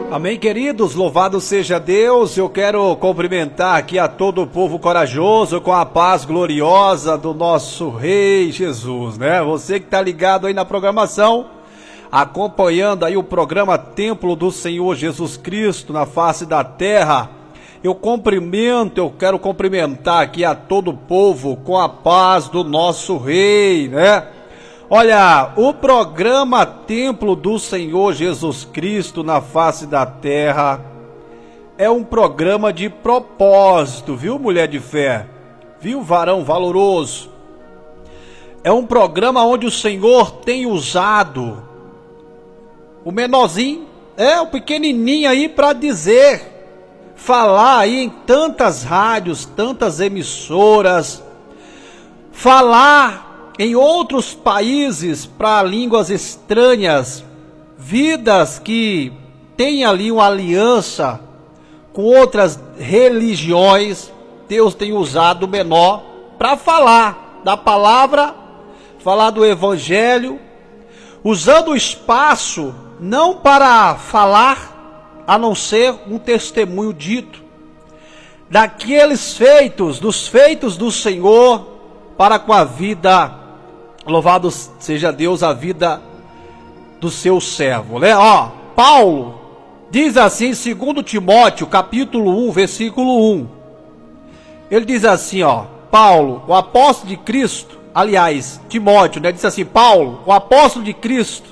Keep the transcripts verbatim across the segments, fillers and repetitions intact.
Amém, queridos, louvado seja Deus. Eu quero cumprimentar aqui a todo o povo corajoso com a paz gloriosa do nosso Rei Jesus, né? Você que tá ligado aí na programação, acompanhando aí o programa Templo do Senhor Jesus Cristo na face da terra, eu cumprimento, eu quero cumprimentar aqui a todo o povo com a paz do nosso Rei, né? Olha, o programa Templo do Senhor Jesus Cristo na face da terra é um programa de propósito, viu, mulher de fé? Viu, varão valoroso? É um programa onde o Senhor tem usado o menorzinho, é, o pequenininho aí para dizer, falar aí em tantas rádios, tantas emissoras, falar em outros países para línguas estranhas, vidas que têm ali uma aliança com outras religiões. Deus tem usado o menor para falar da palavra, falar do evangelho, usando o espaço não para falar, a não ser um testemunho dito daqueles feitos, dos feitos do Senhor para com a vida. Louvado seja Deus, a vida do seu servo, né? Ó, Paulo diz assim, segundo Timóteo, capítulo um, versículo um. Ele diz assim, ó, Paulo, o apóstolo de Cristo, aliás, Timóteo, né? Diz assim, Paulo, o apóstolo de Cristo,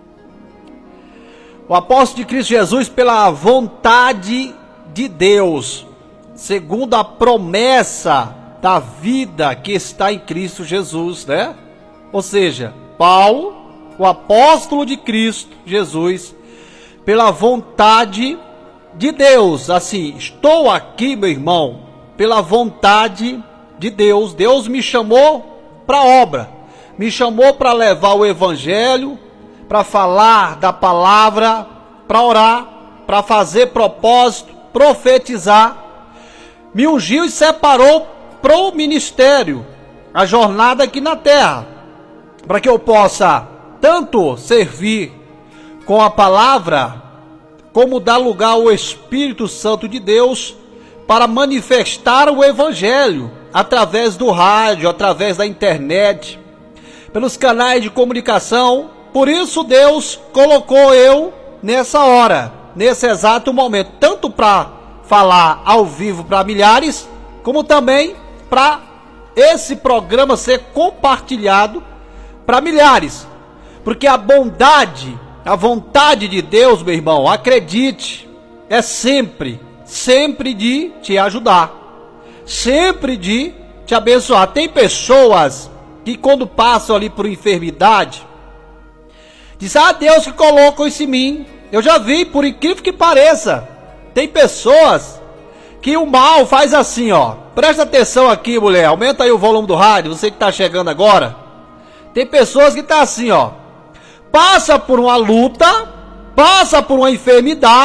o apóstolo de Cristo Jesus pela vontade de Deus, segundo a promessa da vida que está em Cristo Jesus, né? Ou seja, Paulo, o apóstolo de Cristo Jesus, pela vontade de Deus. Assim, estou aqui, meu irmão, pela vontade de Deus. Deus me chamou para a obra, me chamou para levar o evangelho, para falar da palavra, para orar, para fazer propósito, profetizar. Me ungiu e separou para o ministério, a jornada aqui na terra, para que eu possa tanto servir com a palavra, como dar lugar ao Espírito Santo de Deus para manifestar o evangelho através do rádio, através da internet, pelos canais de comunicação. Por isso Deus colocou eu nessa hora, nesse exato momento, tanto para falar ao vivo para milhares, como também para esse programa ser compartilhado para milhares, porque a bondade, a vontade de Deus, meu irmão, acredite, é sempre, sempre de te ajudar, sempre de te abençoar. Tem pessoas que quando passam ali por enfermidade, dizem, ah, Deus que colocou isso em mim. Eu já vi, por incrível que pareça, tem pessoas que o mal faz assim, ó, presta atenção aqui, mulher, aumenta aí o volume do rádio, você que está chegando agora. Tem pessoas que tá assim, ó, passa por uma luta, passa por uma enfermidade,